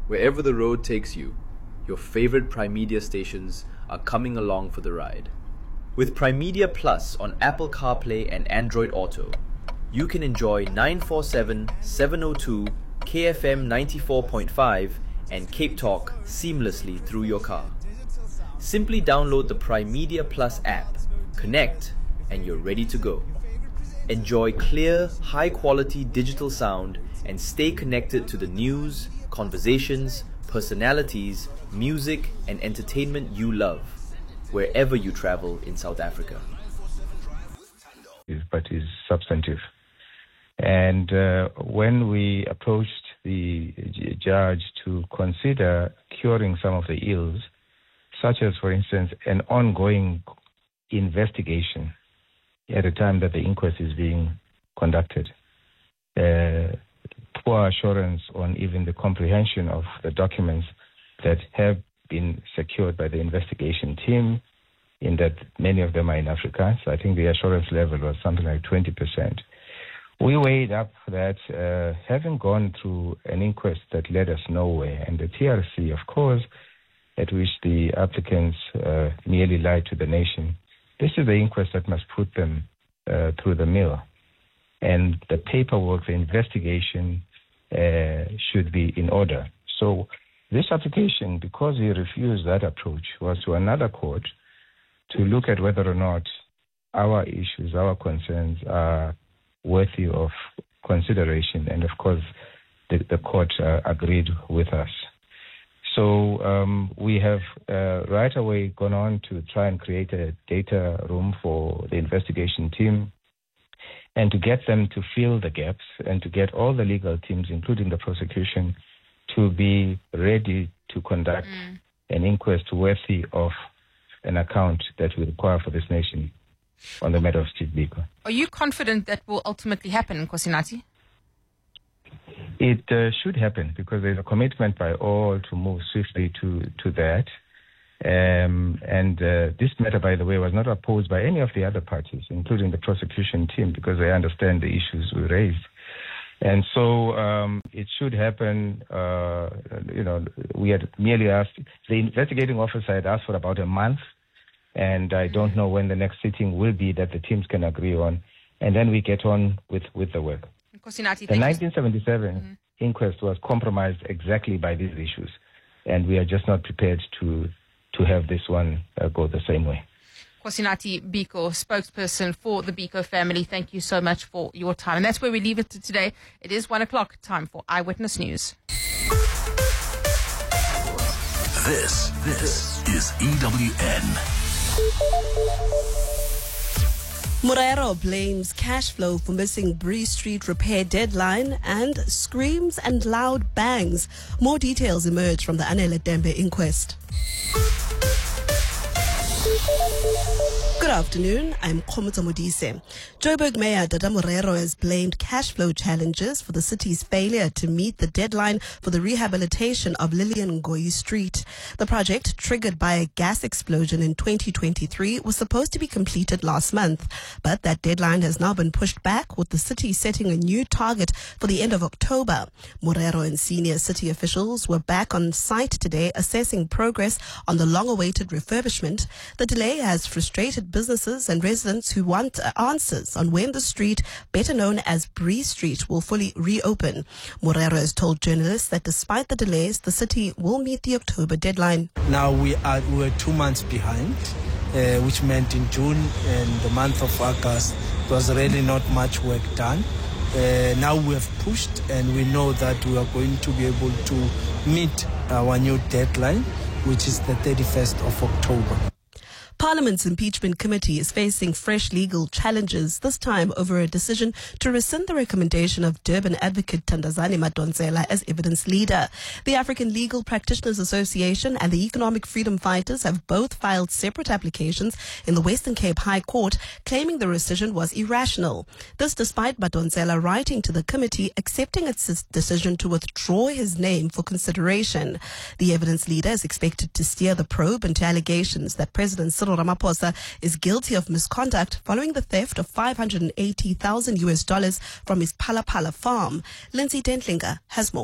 Wherever the road takes you, your favorite Primedia stations are coming along for the ride. With Primedia Plus on Apple CarPlay and Android Auto, you can enjoy 947, 702, KFM 94.5 and Cape Talk seamlessly through your car. Simply download the Primedia Plus app, connect, and you're ready to go. Enjoy clear, high-quality digital sound and stay connected to the news, conversations, personalities, music, and entertainment you love, wherever you travel in South Africa. But is substantive. And when we approached the judge to consider curing some of the ills, such as, for instance, an ongoing investigation at the time that the inquest is being conducted, poor assurance on even the comprehension of the documents that have been secured by the investigation team, in that many of them are in Afrikaans. I think the assurance level was something like 20%. We weighed up that having gone through an inquest that led us nowhere, and the TRC, of course, at which the applicants merely lied to the nation, this is the inquest that must put them through the mill. And the paperwork, the investigation should be in order. So this application, because he refused that approach, was to another court to look at whether or not our issues, our concerns are worthy of consideration. And of course, the court agreed with us. So we have right away gone on to try and create a data room for the investigation team and to get them to fill the gaps and to get all the legal teams, including the prosecution, to be ready to conduct an inquest worthy of an account that we require for this nation on the matter of Steve Biko. Are you confident that will ultimately happen, Nkosinathi? It should happen because there's a commitment by all to move swiftly to that. And this matter, by the way, was not opposed by any of the other parties, including the prosecution team, because they understand the issues we raised. And so it should happen. We had merely asked, the investigating officer had asked for about a month, and I don't know when the next sitting will be that the teams can agree on, and then we get on with the work. Nkosinathi, the 1977 inquest was compromised exactly by these issues, and we are just not prepared to have this one go the same way. Nkosinathi Biko, spokesperson for the Biko family, thank you so much for your time. And that's where we leave it today. It is 1 o'clock, time for Eyewitness News. This is EWN. Morero blames cash flow for missing Bree Street repair deadline and screams and loud bangs. More details emerge from the Anele Dembe inquest. Good afternoon, I'm Khomotso Modise. Joburg Mayor Dada Morero has blamed cash flow challenges for the city's failure to meet the deadline for the rehabilitation of Lillian Ngoyi Street. The project, triggered by a gas explosion in 2023, was supposed to be completed last month, but that deadline has now been pushed back, with the city setting a new target for the end of October. Morero and senior city officials were back on site today assessing progress on the long-awaited refurbishment. The delay has frustrated businesses and residents who want answers on when the street, better known as Bree Street, will fully reopen. Morero has told journalists that despite the delays, the city will meet the October deadline. Now we're 2 months behind, which meant in June and the month of August there was really not much work done. Now we have pushed, and we know that we are going to be able to meet our new deadline, which is the 31st of October. Parliament's impeachment committee is facing fresh legal challenges, this time over a decision to rescind the recommendation of Durban advocate Thandazani Madonsela as evidence leader. The African Legal Practitioners Association and the Economic Freedom Fighters have both filed separate applications in the Western Cape High Court, claiming the rescission was irrational. This despite Madonsela writing to the committee accepting its decision to withdraw his name for consideration. The evidence leader is expected to steer the probe into allegations that President Cyril Ramaphosa is guilty of misconduct following the theft of $580,000 from his Phala Phala farm. Lindsay Dentlinger has more.